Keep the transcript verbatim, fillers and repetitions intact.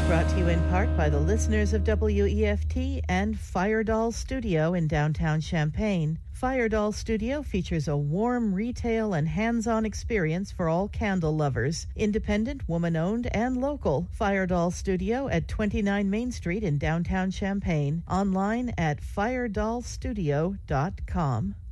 brought to you in part by the listeners of W E F T and Firedoll Studio in downtown Champaign. Firedoll Studio features a warm retail and hands-on experience for all candle lovers. Independent, woman-owned, and local. Firedoll Studio at twenty-nine Main Street in downtown Champaign. Online at firedoll studio dot com.